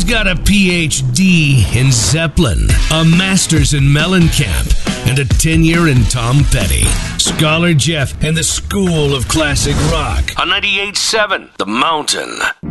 He's got a PhD in Zeppelin, a master's in Mellencamp, and a tenure in Tom Petty. Scholar Jeff and the School of Classic Rock on 98.7 The Mountain.